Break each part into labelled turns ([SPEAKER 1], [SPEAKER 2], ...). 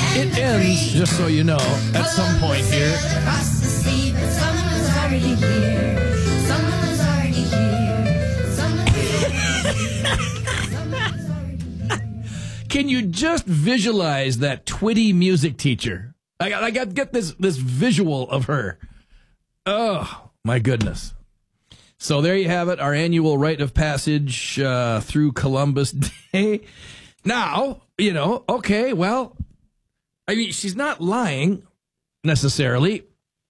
[SPEAKER 1] It ends, just so you know, at some point here.
[SPEAKER 2] Across the sea, but someone's already here. Someone's already here. Someone's already here.
[SPEAKER 1] Can you just visualize that twitty music teacher? I got get this visual of her. Oh, my goodness. So there you have it, our annual rite of passage through Columbus Day. Now, okay, well, I mean, she's not lying necessarily.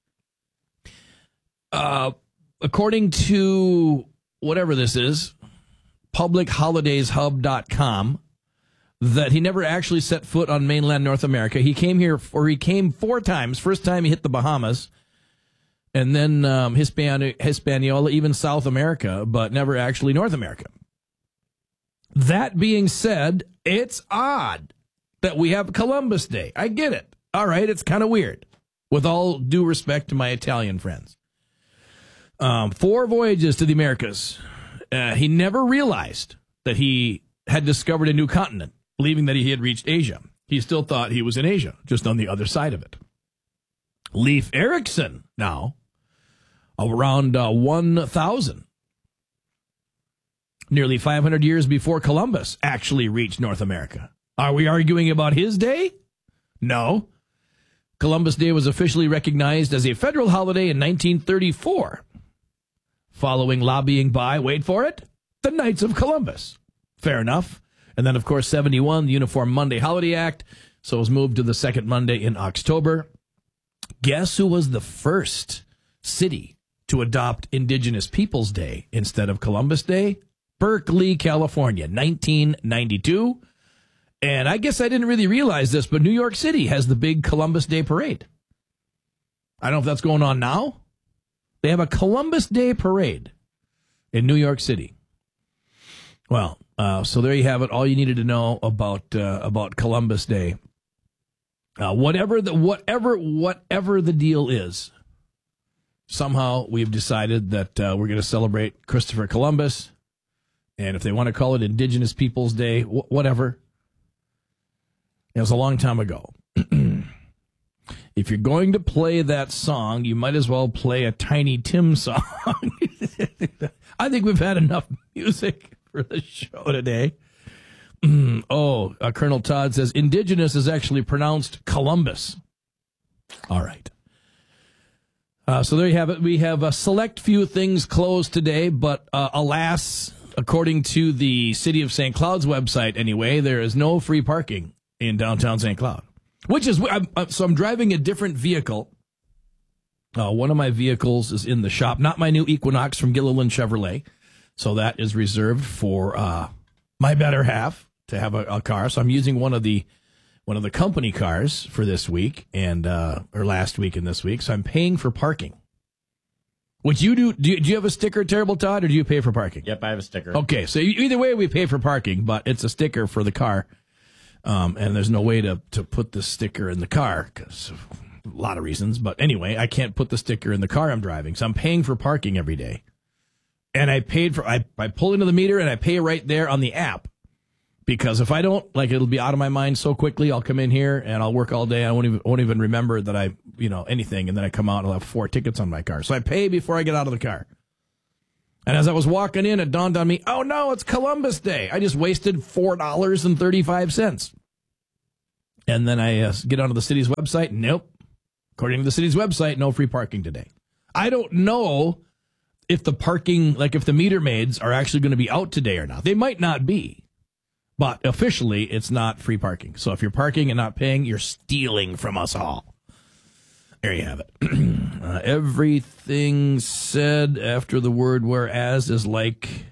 [SPEAKER 1] According to whatever this is, publicholidays.hub.com, that he never actually set foot on mainland North America. He came 4 times. First time he hit the Bahamas, and then Hispaniola, even South America, but never actually North America. That being said, it's odd that we have Columbus Day. I get it. All right, it's kind of weird, with all due respect to my Italian friends. 4 voyages to the Americas. He never realized that he had discovered a new continent, believing that he had reached Asia. He still thought he was in Asia, just on the other side of it. Leif Erikson, now, around 1,000, nearly 500 years before Columbus actually reached North America. Are we arguing about his day? No. Columbus Day was officially recognized as a federal holiday in 1934, following lobbying by, wait for it, the Knights of Columbus. Fair enough. And then, of course, 71, the Uniform Monday Holiday Act, so it was moved to the second Monday in October. Guess who was the first city to adopt Indigenous Peoples Day instead of Columbus Day? Berkeley, California, 1992. And I guess I didn't really realize this, but New York City has the big Columbus Day parade. I don't know if that's going on now. They have a Columbus Day parade in New York City. Well, so there you have it. All you needed to know about Columbus Day. Whatever the deal is, somehow we've decided that we're going to celebrate Christopher Columbus. And if they want to call it Indigenous Peoples Day, whatever. It was a long time ago. If you're going to play that song, you might as well play a Tiny Tim song. I think we've had enough music for the show today. Colonel Todd says Indigenous is actually pronounced Columbus. All right. So there you have it. We have a select few things closed today, but alas, according to the City of St. Cloud's website anyway, there is no free parking in downtown St. Cloud, which is, so I'm driving a different vehicle. One of my vehicles is in the shop, not my new Equinox from Gilliland Chevrolet. So that is reserved for my better half to have a car. So I'm using one of the company cars for this week or last week and this week. So I'm paying for parking. What you do you have a sticker, Terrible Todd, or do you pay for parking?
[SPEAKER 3] Yep, I have a sticker.
[SPEAKER 1] Okay, so either way we pay for parking, but it's a sticker for the car. And there's no way to put the sticker in the car because of a lot of reasons. But anyway, I can't put the sticker in the car I'm driving. So I'm paying for parking every day. And I pull into the meter and I pay right there on the app. Because if I don't, it'll be out of my mind so quickly. I'll come in here and I'll work all day. I won't even remember that anything. And then I come out and I'll have 4 tickets on my car. So I pay before I get out of the car. And as I was walking in, it dawned on me, oh no, it's Columbus Day. I just wasted $4.35. And then I get onto the city's website. Nope. According to the city's website, no free parking today. I don't know if the parking, if the meter maids are actually going to be out today or not. They might not be. But officially, it's not free parking. So if you're parking and not paying, you're stealing from us all. There you have it. Everything said after the word whereas is like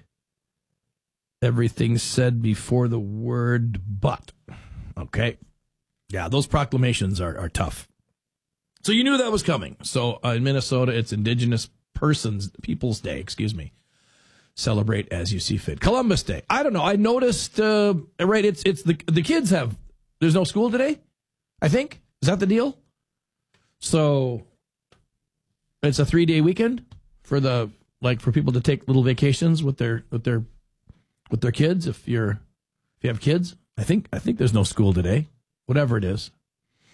[SPEAKER 1] everything said before the word but. Okay. Yeah, those proclamations are tough. So you knew that was coming. So in Minnesota, it's Indigenous Peoples Day, Celebrate as you see fit. Columbus Day. I don't know. I noticed, right, it's the kids there's no school today, I think. Is that the deal? So it's a 3-day weekend for people to take little vacations with their kids. If you have kids, I think there's no school today, whatever it is.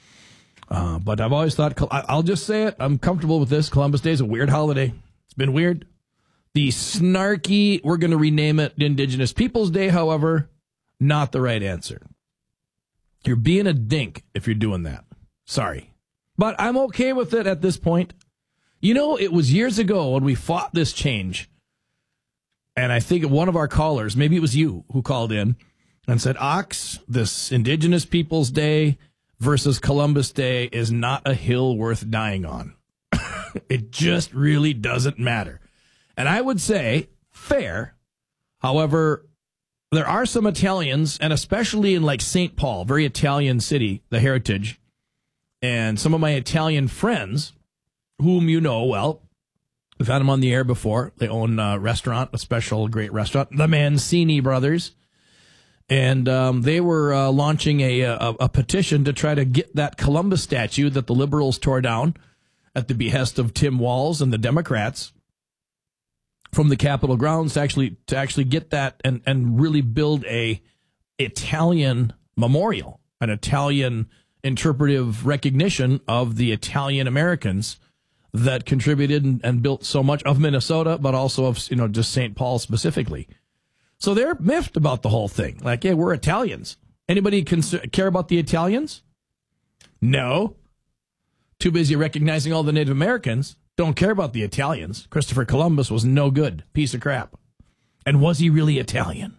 [SPEAKER 1] But I've always thought, I'll just say it, I'm comfortable with this. Columbus Day is a weird holiday. It's been weird. The snarky, we're going to rename it Indigenous Peoples Day, however, not the right answer. You're being a dink if you're doing that. Sorry. But I'm okay with it at this point. You know, it was years ago when we fought this change. And I think one of our callers, maybe it was you, who called in and said, Ox, this Indigenous Peoples Day versus Columbus Day is not a hill worth dying on. It just really doesn't matter. And I would say, fair. However, there are some Italians, and especially in like St. Paul, very Italian city, the heritage, and some of my Italian friends, whom you know well, we've had them on the air before. They own a restaurant, a special great restaurant, the Mancini Brothers. And they were launching a petition to try to get that Columbus statue that the Liberals tore down at the behest of Tim Walz and the Democrats from the Capitol grounds to actually get that and really build a Italian memorial, an Italian interpretive recognition of the Italian Americans that contributed and built so much of Minnesota, but also of, just St. Paul specifically. So they're miffed about the whole thing. Like, hey, we're Italians. Anybody care about the Italians? No. Too busy recognizing all the Native Americans. Don't care about the Italians. Christopher Columbus was no good. Piece of crap. And was he really Italian?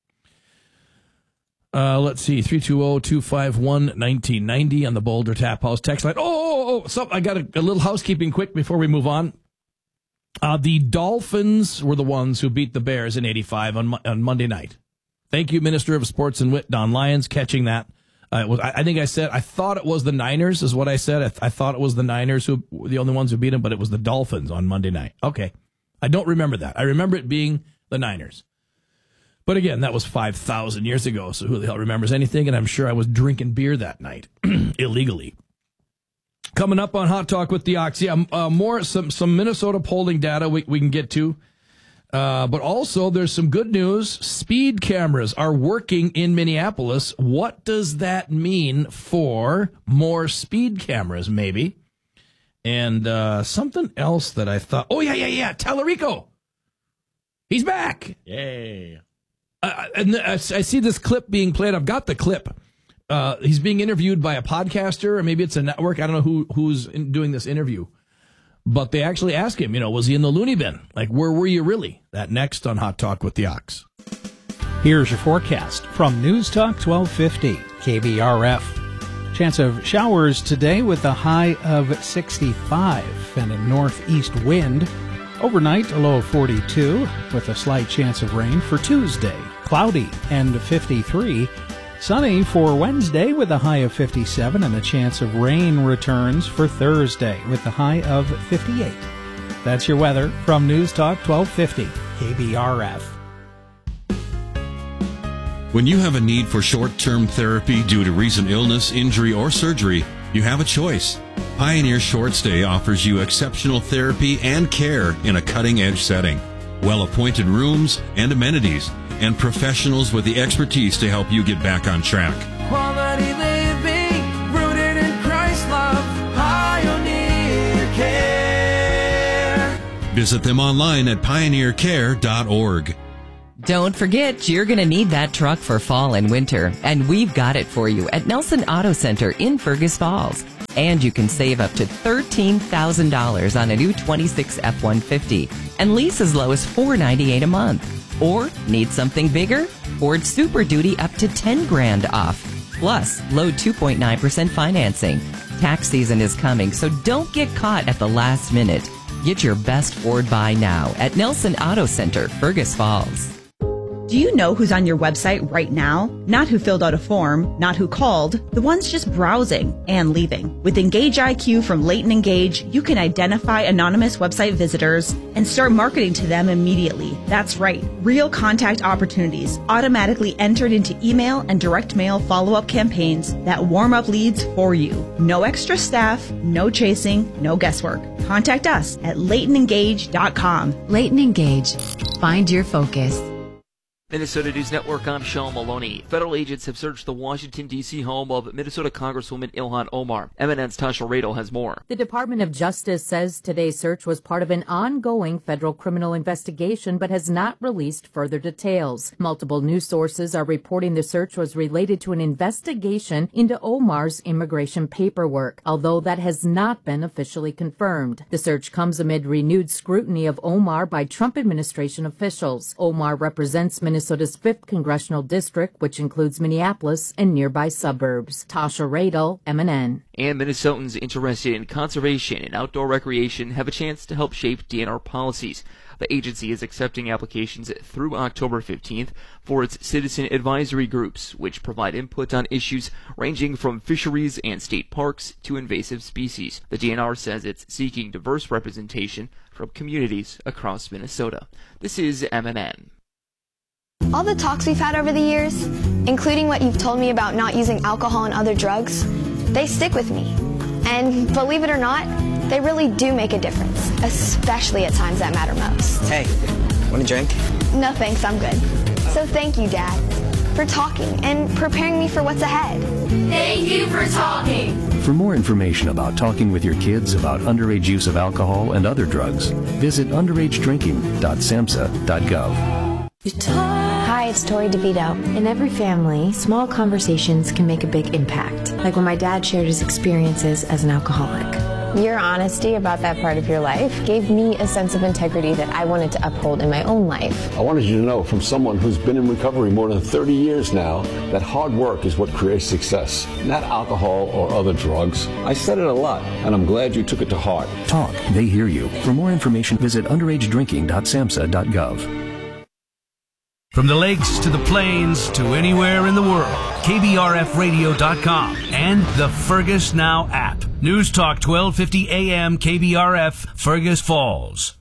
[SPEAKER 1] Let's see. 320-251-1990 on the Boulder Tap House text line. I got a little housekeeping quick before we move on. The Dolphins were the ones who beat the Bears in 85 on Monday night. Thank you, Minister of Sports and Wit, Don Lyons, catching that. I thought it was the Niners, is what I said. I thought it was the Niners who were the only ones who beat them, but it was the Dolphins on Monday night. Okay. I don't remember that. I remember it being the Niners. But again, that was 5,000 years ago, so who the hell remembers anything? And I'm sure I was drinking beer that night, illegally. Coming up on Hot Talk with the Ox, more some Minnesota polling data we can get to. But also, there's some good news. Speed cameras are working in Minneapolis. What does that mean for more speed cameras, maybe? And something else that I thought, Tallarico. He's back.
[SPEAKER 3] Yay.
[SPEAKER 1] And I see this clip being played. I've got the clip. He's being interviewed by a podcaster, or maybe it's a network. I don't know who's doing this interview. But they actually ask him, was he in the loony bin? Like, where were you really? That next on Hot Talk with the Ox.
[SPEAKER 4] Here's your forecast from News Talk 1250 KBRF. Chance of showers today with a high of 65 and a northeast wind. Overnight, a low of 42 with a slight chance of rain for Tuesday. Cloudy and 53. Sunny for Wednesday with a high of 57 and a chance of rain returns for Thursday with a high of 58. That's your weather from News Talk 1250 KBRF.
[SPEAKER 5] When you have a need for short-term therapy due to recent illness, injury, or surgery, you have a choice. Pioneer Short Stay offers you exceptional therapy and care in a cutting-edge setting. Well-appointed rooms and amenities, and professionals with the expertise to help you get back on track.
[SPEAKER 6] Quality living, rooted in Christ's love, Pioneer Care.
[SPEAKER 5] Visit them online at pioneercare.org.
[SPEAKER 7] Don't forget, you're going to need that truck for fall and winter, and we've got it for you at Nelson Auto Center in Fergus Falls. And you can save up to $13,000 on a new 26 F-150 and lease as low as $498 a month. Or need something bigger? Ford Super Duty up to $10,000 off. Plus, low 2.9% financing. Tax season is coming, so don't get caught at the last minute. Get your best Ford buy now at Nelson Auto Center, Fergus Falls.
[SPEAKER 8] Do you know who's on your website right now? Not who filled out a form, not who called, the ones just browsing and leaving. With Engage IQ from Leighton Engage, you can identify anonymous website visitors and start marketing to them immediately. That's right, real contact opportunities automatically entered into email and direct mail follow-up campaigns that warm up leads for you. No extra staff, no chasing, no guesswork. Contact us at LeightonEngage.com.
[SPEAKER 9] Leighton Engage. Find your focus.
[SPEAKER 3] Minnesota News Network, I'm Sean Maloney. Federal agents have searched the Washington, D.C. home of Minnesota Congresswoman Ilhan Omar. MNN's Tasha Radel has more.
[SPEAKER 9] The Department of Justice says today's search was part of an ongoing federal criminal investigation but has not released further details. Multiple news sources are reporting the search was related to an investigation into Omar's immigration paperwork, although that has not been officially confirmed. The search comes amid renewed scrutiny of Omar by Trump administration officials. Omar represents Minnesota's 5th congressional district, which includes Minneapolis and nearby suburbs. Tasha Radel, MNN.
[SPEAKER 3] And Minnesotans interested in conservation and outdoor recreation have a chance to help shape DNR policies. The agency is accepting applications through October 15th for its citizen advisory groups, which provide input on issues ranging from fisheries and state parks to invasive species. The DNR says it's seeking diverse representation from communities across Minnesota. This is MNN.
[SPEAKER 10] All the talks we've had over the years, including what you've told me about not using alcohol and other drugs, they stick with me. And believe it or not, they really do make a difference, especially at times that matter most.
[SPEAKER 11] Hey, want a drink?
[SPEAKER 10] No thanks, I'm good. So thank you, Dad, for talking and preparing me for what's ahead.
[SPEAKER 2] Thank you for talking.
[SPEAKER 12] For more information about talking with your kids about underage use of alcohol and other drugs, visit underagedrinking.samhsa.gov.
[SPEAKER 13] Hi, it's Tori DeVito. In every family, small conversations can make a big impact, like when my dad shared his experiences as an alcoholic.
[SPEAKER 14] Your honesty about that part of your life gave me a sense of integrity that I wanted to uphold in my own life.
[SPEAKER 15] I wanted you to know, from someone who's been in recovery more than 30 years now, that hard work is what creates success, not alcohol or other drugs. I said it a lot, and I'm glad you took it to heart.
[SPEAKER 12] Talk, they hear you. For more information, visit underagedrinking.samhsa.gov.
[SPEAKER 16] From the lakes to the plains to anywhere in the world, KBRFradio.com and the Fergus Now app. News Talk 1250 AM KBRF, Fergus Falls.